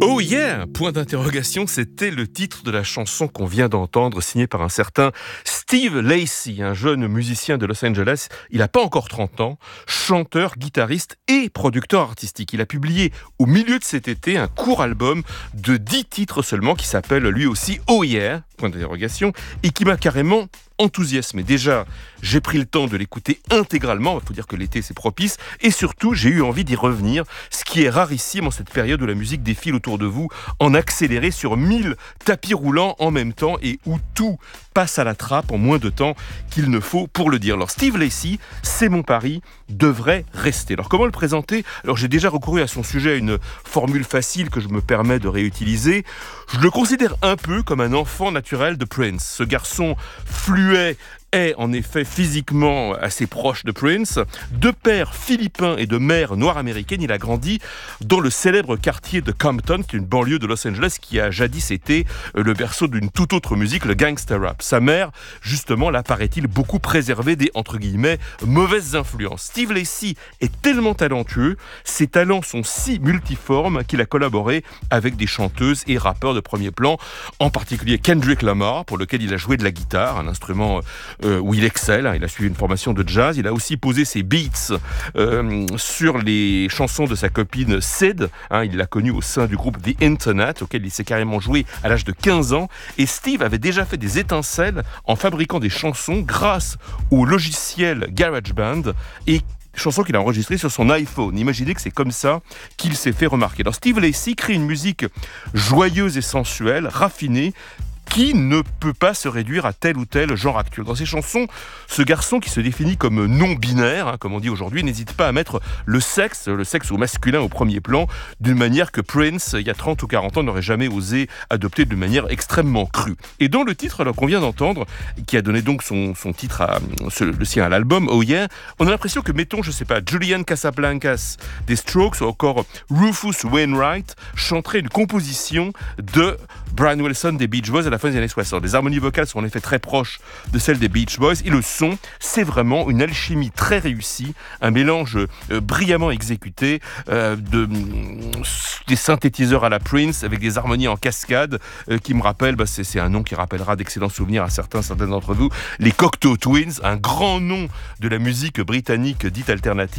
Oh yeah! Point d'interrogation, c'était le titre de la chanson qu'on vient d'entendre, signée par un certain Steve Lacy, un jeune musicien de Los Angeles. Il n'a pas encore 30 ans, chanteur, guitariste et producteur artistique. Il a publié au milieu de cet été un court album de 10 titres seulement qui s'appelle lui aussi Oh yeah! Point d'interrogation, et qui m'a carrément enthousiasmé. Déjà, j'ai pris le temps de l'écouter intégralement, il faut dire que l'été c'est propice, et surtout j'ai eu envie d'y revenir, ce qui est rarissime en cette période où la musique défile autour de vous en accéléré sur 1000 tapis roulants en même temps et où tout passe à la trappe en moins de temps qu'il ne faut pour le dire. Alors Steve Lacy, c'est mon pari, devrait rester. Alors comment le présenter ? Alors j'ai déjà recouru à son sujet à une formule facile que je me permets de réutiliser. Je le considère un peu comme un enfant naturel de Prince. Ce garçon fluet est en effet physiquement assez proche de Prince. De père philippin et de mère noire américaine, il a grandi dans le célèbre quartier de Compton, qui est une banlieue de Los Angeles qui a jadis été le berceau d'une toute autre musique, le gangster rap. Sa mère, justement, là, paraît-il, beaucoup préservée des, entre guillemets, mauvaises influences. Steve Lacy est tellement talentueux, ses talents sont si multiformes qu'il a collaboré avec des chanteuses et rappeurs de premier plan, en particulier Kendrick Lamar, pour lequel il a joué de la guitare, un instrument où il excelle. Il a suivi une formation de jazz. Il a aussi posé ses beats sur les chansons de sa copine Sid. Il l'a connue au sein du groupe The Internet, auquel il s'est carrément joué à l'âge de 15 ans. Et Steve avait déjà fait des étincelles en fabriquant des chansons grâce au logiciel GarageBand et chanson qu'il a enregistrée sur son iPhone. Imaginez que c'est comme ça qu'il s'est fait remarquer. Alors Steve Lacy crée une musique joyeuse et sensuelle, raffinée, qui ne peut pas se réduire à tel ou tel genre actuel. Dans ses chansons, ce garçon qui se définit comme non-binaire, comme on dit aujourd'hui, n'hésite pas à mettre le sexe au masculin au premier plan, d'une manière que Prince, il y a 30 ou 40 ans, n'aurait jamais osé adopter d'une manière extrêmement crue. Et dans le titre qu'on vient d'entendre, qui a donné donc son titre le sien à l'album, Oh Yeah, on a l'impression que, mettons, je sais pas, Julian Casablancas des Strokes ou encore Rufus Wainwright chanteraient une composition de Brian Wilson des Beach Boys à la fin des années 60. Les harmonies vocales sont en effet très proches de celles des Beach Boys et le son, c'est vraiment une alchimie très réussie, un mélange brillamment exécuté des synthétiseurs à la Prince avec des harmonies en cascade qui me rappellent, c'est un nom qui rappellera d'excellents souvenirs à certains d'entre vous, les Cocteau Twins, un grand nom de la musique britannique dite alternative